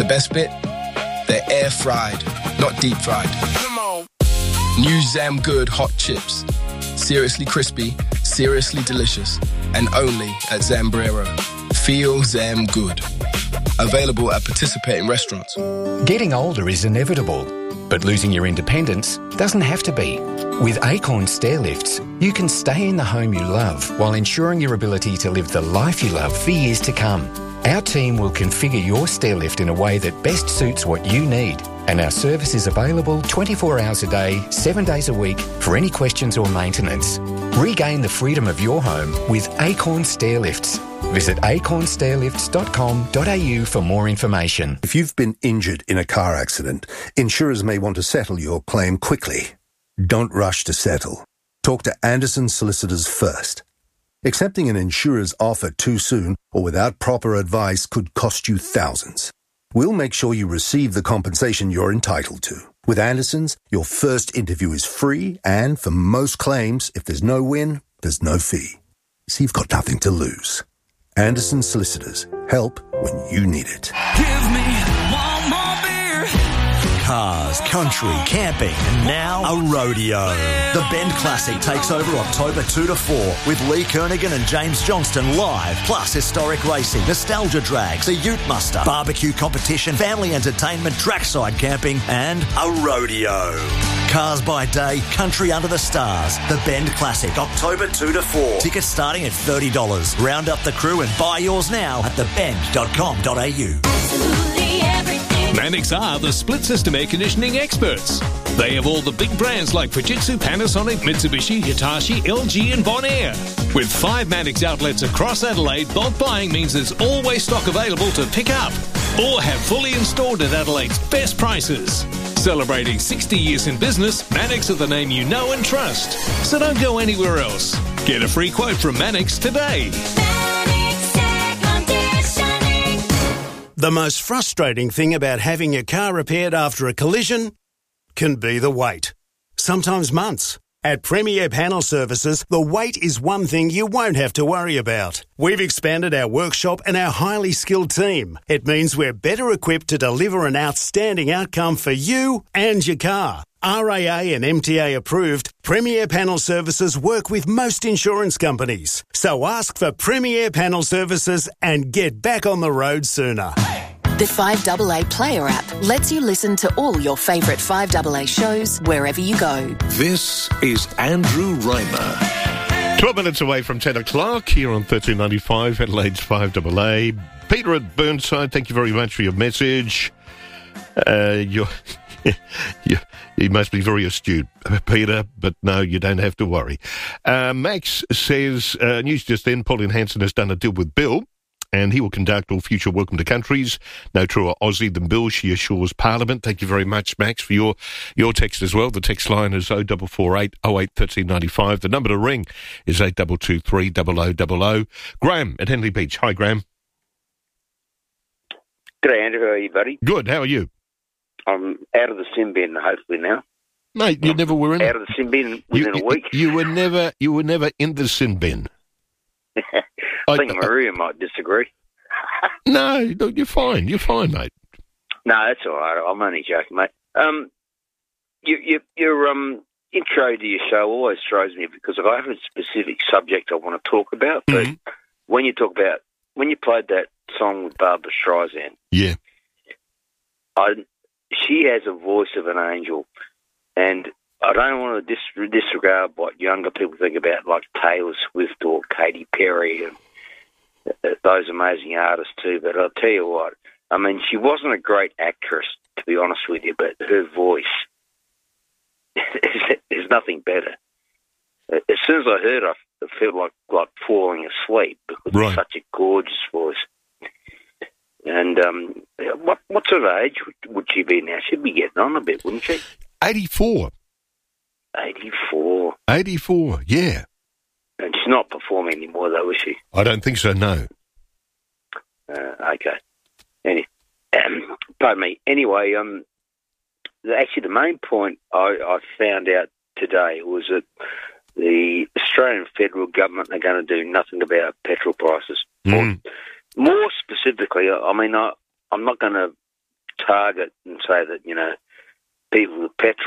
best bit? They're air fried, not deep fried. Come on. New Zam Good hot chips. Seriously crispy, seriously delicious, and only at Zambrero. Feel Zam Good. Available at participating restaurants. Getting older is inevitable, but losing your independence doesn't have to be. With Acorn Stairlifts, you can stay in the home you love while ensuring your ability to live the life you love for years to come. Our team will configure your stairlift in a way that best suits what you need, and our service is available 24 hours a day, 7 days a week for any questions or maintenance. Regain the freedom of your home with Acorn Stairlifts. Visit acornstairlifts.com.au for more information. If you've been injured in a car accident, insurers may want to settle your claim quickly. Don't rush to settle. Talk to Anderson Solicitors first. Accepting an insurer's offer too soon or without proper advice could cost you thousands. We'll make sure you receive the compensation you're entitled to. With Anderson's, your first interview is free, and for most claims, if there's no win, there's no fee. So you've got nothing to lose. Anderson Solicitors. Help when you need it. Give me one more beer. Cars, country, camping, and now a rodeo. The Bend Classic takes over October 2 to 4 with Lee Kernaghan and James Johnston live, plus historic racing, nostalgia drags, a ute muster, barbecue competition, family entertainment, trackside camping, and a rodeo. Cars by day, country under the stars. The Bend Classic, October 2 to 4. Tickets starting at $30. Round up the crew and buy yours now at thebend.com.au. Mannix are the split system air conditioning experts. They have all the big brands like Fujitsu, Panasonic, Mitsubishi, Hitachi, LG and Bonaire. With 5 Mannix outlets across Adelaide, bulk buying means there's always stock available to pick up or have fully installed at Adelaide's best prices. Celebrating 60 years in business, Mannix are the name you know and trust. So don't go anywhere else. Get a free quote from Mannix today. The most frustrating thing about having your car repaired after a collision can be the wait. Sometimes months. At Premier Panel Services, the wait is one thing you won't have to worry about. We've expanded our workshop and our highly skilled team. It means we're better equipped to deliver an outstanding outcome for you and your car. RAA and MTA approved, Premier Panel Services work with most insurance companies. So ask for Premier Panel Services and get back on the road sooner. The 5AA Player app lets you listen to all your favourite 5AA shows wherever you go. This is Andrew Raymer. 12 minutes away from 10 o'clock here on 1395 Adelaide's 5AA. Peter at Burnside, thank you very much for your message. You must be very astute, Peter, but no, you don't have to worry. Max says, news just then, Pauline Hanson has done a deal with Bill, and he will conduct all future Welcome to Countries. No truer Aussie than Bill, she assures Parliament. Thank you very much, Max, for your text as well. The text line is 0448 08 1395. The number to ring is 8223 0000. Graham at Henley Beach. Hi, Graham. G'day, Andrew. How are you, buddy? Good. How are you? I'm out of the sin bin, hopefully now. Mate, you never were in out of the sin bin within a week. You were never in the sin bin. I think Maria might disagree. No, you're fine. You're fine, mate. No, that's all right. I'm only joking, mate. Your intro to your show always throws me because if I have a specific subject I want to talk about, but when you played that song with Barbra Streisand, yeah, she has a voice of an angel, and I don't want to disregard what younger people think about, like Taylor Swift or Katy Perry and those amazing artists too. But I'll tell you what, I mean, she wasn't a great actress, to be honest with you, but her voice, there's nothing better. As soon as I heard her, I felt like falling asleep because it's such a gorgeous voice. And what sort of age would she be now? She'd be getting on a bit, wouldn't she? 84. 84. 84, yeah. And she's not performing anymore, though, is she? I don't think so, no. Okay. Pardon me. Anyway, actually the main point I found out today was that the Australian federal government are going to do nothing about petrol prices. More specifically, I mean, I'm not going to target and say that, people with petrol